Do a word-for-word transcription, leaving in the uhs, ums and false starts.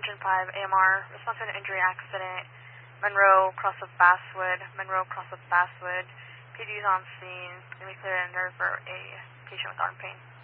Engine five, A M R, response to an injury accident, Monroe, cross of Basswood, Monroe, cross of Basswood. P D's on scene. Let me clear and refer a patient with arm pain.